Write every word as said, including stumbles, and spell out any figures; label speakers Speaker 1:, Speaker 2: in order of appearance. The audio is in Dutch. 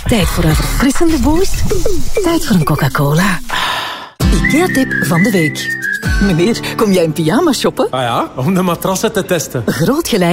Speaker 1: Tijd voor een verfrissende boost. Tijd voor een Coca-Cola. IKEA-tip van de week. Meneer, kom jij in pyjama shoppen?
Speaker 2: Ah ja, om de matrassen te testen.
Speaker 1: Groot gelijk.